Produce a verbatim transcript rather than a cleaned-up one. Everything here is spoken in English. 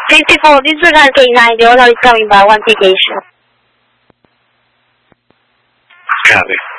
fifty-four, disregard K nine, the order is coming by one T K. Copy.